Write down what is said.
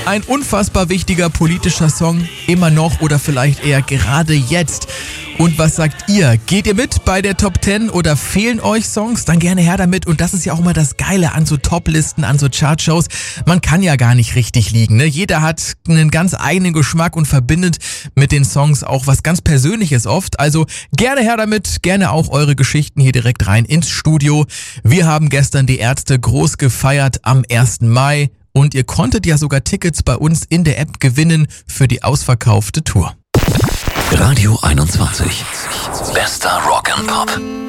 Ein unfassbar wichtiger politischer Song, immer noch oder vielleicht eher gerade jetzt. Und was sagt ihr? Geht ihr mit bei der Top 10 oder fehlen euch Songs? Dann gerne her damit. Und das ist ja auch immer das Geile an so Top-Listen, an so Chartshows. Man kann ja gar nicht richtig liegen, ne? Jeder hat einen ganz eigenen Geschmack und verbindet mit den Songs auch was ganz Persönliches oft. Also gerne her damit, gerne auch eure Geschichten hier direkt rein ins Studio. Wir haben gestern die Ärzte groß gefeiert am 1. Mai. Und ihr konntet ja sogar Tickets bei uns in der App gewinnen für die ausverkaufte Tour. Radio 21. Bester Rock and Pop.